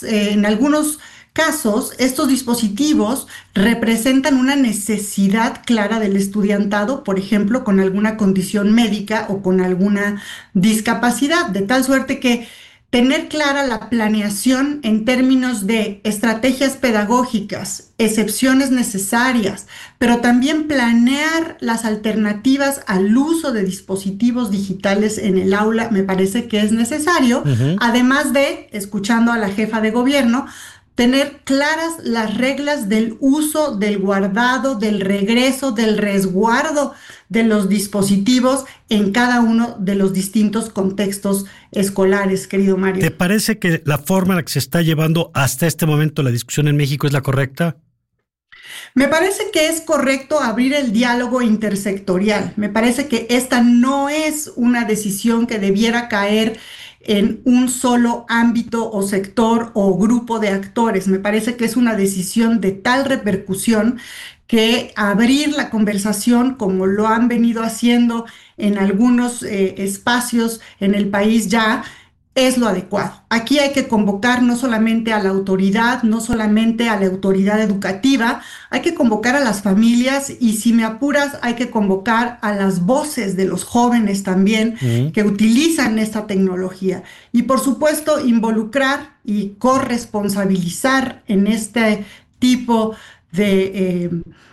en algunos casos, estos dispositivos representan una necesidad clara del estudiantado, por ejemplo, con alguna condición médica o con alguna discapacidad, de tal suerte que tener clara la planeación en términos de estrategias pedagógicas, excepciones necesarias, pero también planear las alternativas al uso de dispositivos digitales en el aula, me parece que es necesario, además de, escuchando a la jefa de gobierno, tener claras las reglas del uso, del guardado, del regreso, del resguardo de los dispositivos en cada uno de los distintos contextos escolares, querido Mario. ¿Te parece que la forma en la que se está llevando hasta este momento la discusión en México es la correcta? Me parece que es correcto abrir el diálogo intersectorial. Me parece que esta no es una decisión que debiera caer en un solo ámbito o sector o grupo de actores. Me parece que es una decisión de tal repercusión que abrir la conversación, como lo han venido haciendo en algunos espacios en el país ya, es lo adecuado. Aquí hay que convocar no solamente a la autoridad, no solamente a la autoridad educativa, hay que convocar a las familias y, si me apuras, hay que convocar a las voces de los jóvenes también que utilizan esta tecnología. Y, por supuesto, involucrar y corresponsabilizar en este tipo de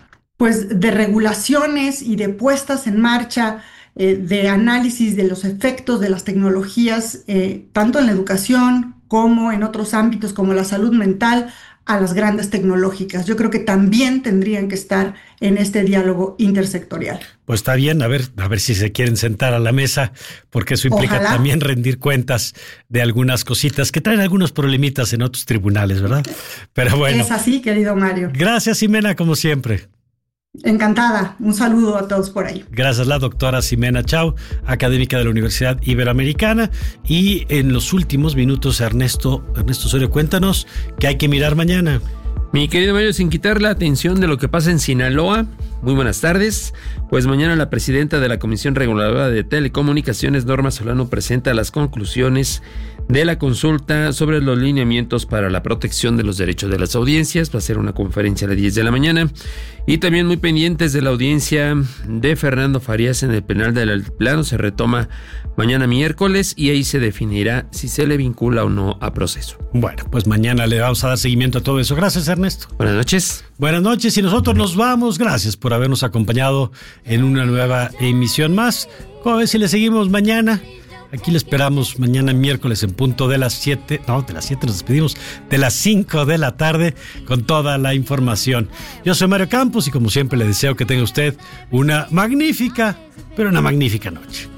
regulaciones y de puestas en marcha de análisis de los efectos de las tecnologías, tanto en la educación como en otros ámbitos como la salud mental, a las grandes tecnológicas. Yo creo que también tendrían que estar en este diálogo intersectorial. Pues está bien, a ver si se quieren sentar a la mesa, porque eso implica Ojalá. También rendir cuentas de algunas cositas que traen algunos problemitas en otros tribunales, ¿verdad? Pero bueno. Es así, querido Mario. Gracias, Ximena, como siempre. Encantada. Un saludo a todos por ahí. Gracias, la doctora Ximena Chau, académica de la Universidad Iberoamericana. Y en los últimos minutos, Ernesto Osorio, cuéntanos qué hay que mirar mañana. Mi querido Mario, sin quitar la atención de lo que pasa en Sinaloa, muy buenas tardes. Pues mañana la presidenta de la Comisión Reguladora de Telecomunicaciones, Norma Solano, presenta las conclusiones de la consulta sobre los lineamientos para la protección de los derechos de las audiencias. Va a ser una conferencia a las 10 de la mañana. Y también muy pendientes de la audiencia de Fernando Farías en el penal del Altiplano. Se retoma mañana miércoles y ahí se definirá si se le vincula o no a proceso. Bueno, pues mañana le vamos a dar seguimiento a todo eso. Gracias, Ernesto. Buenas noches. Buenas noches y nosotros nos vamos. Gracias por habernos acompañado en una nueva emisión más. ¿Cómo ves si le seguimos mañana? Aquí le esperamos mañana miércoles en punto de las 7, no, de las 7 nos despedimos, de las 5 de la tarde con toda la información. Yo soy Mario Campos y como siempre le deseo que tenga usted una magnífica, pero una magnífica noche.